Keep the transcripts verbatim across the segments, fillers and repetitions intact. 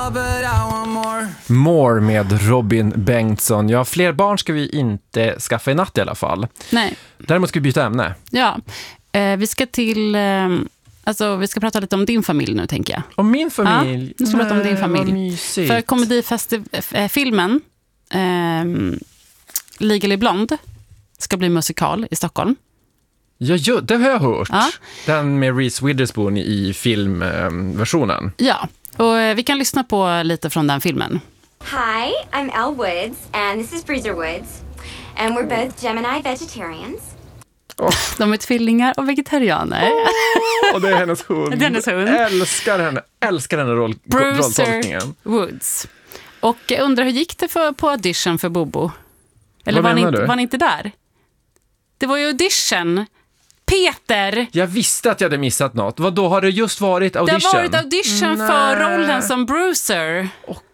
More med Robin Bengtsson. Ja, fler barn ska vi inte skaffa i natt i alla fall. Nej. Däremot ska vi byta ämne. Ja, eh, vi ska till... Eh, alltså, vi ska prata lite om din familj nu, tänker jag. Om min familj? Ja, nu ska vi prata om din familj. För komedifilmen eh, Legally Blonde ska bli musikal i Stockholm. Ja, ja, det har jag hört. Ja. Den med Reese Witherspoon i filmversionen. Ja, och eh, vi kan lyssna på lite från den filmen. Hi, I'm Elle Woods, and this is Breezer Woods. And we're both Gemini vegetarians. Oh. De är tvillingar och vegetarianer. Oh, och det är hennes hund. Det är hennes hund. Älskar henne, älskar henne roll, rolltolkningen. Woods. Och jag undrar, hur gick det för, på audition för Bobo? Eller Vad var ni, menar du? var ni inte där? Det var ju audition. Peter! Jag visste att jag hade missat något. Vad då har det just varit audition? Det har varit audition Nej. för rollen som Bruiser. Och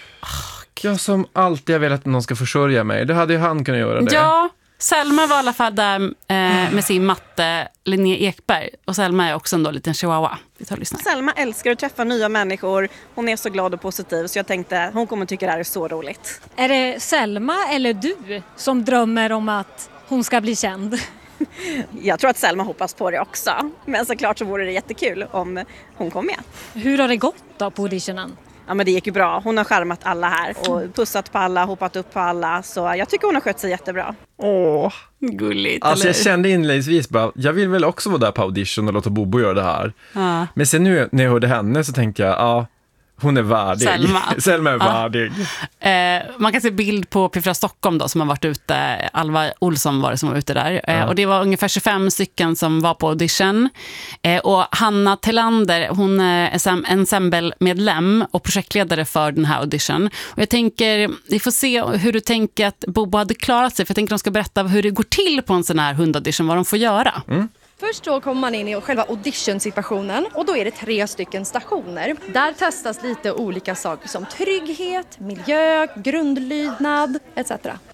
jag som alltid har velat att någon ska försörja mig. Det hade ju han kunnat göra det. Ja, Selma var i alla fall där eh, med sin matte Linnea Ekberg. Och Selma är också en då liten chihuahua. Vi tar och lyssnar. Selma älskar att träffa nya människor. Hon är så glad och positiv, så jag tänkte hon kommer tycka det här är så roligt. Är det Selma eller du som drömmer om att hon ska bli känd? Jag tror att Selma hoppas på det också. Men såklart så vore det jättekul om hon kom med. Hur har det gått då på auditionen? Ja, men det gick ju bra. Hon har charmat alla här och pussat på alla, hoppat upp på alla. Så jag tycker hon har skött sig jättebra. Åh, gulligt. alltså jag eller? kände inledningsvis bara, jag vill väl också vara där på audition och låta Bobo göra det här. Ja. Men sen nu när jag hörde henne så tänkte jag, ja, hon är värdig. Selma. Selma är Ja. värdig. Eh, man kan se bild på P fyra Stockholm då, som har varit ute. Alva Olsson var det som var ute där. Eh, Ja. Och det var ungefär tjugofem stycken som var på audition. Eh, och Hanna Tellander, hon är en ensemble-medlem och projektledare för den här audition. Och jag tänker, vi får se hur du tänker att Bobo hade klarat sig. För jag tänker att de ska berätta hur det går till på en sån här hundaudition, vad de får göra. Mm. Först då kommer man in i själva audition-situationen och då är det tre stycken stationer. Där testas lite olika saker som trygghet, miljö, grundlydnad et cetera.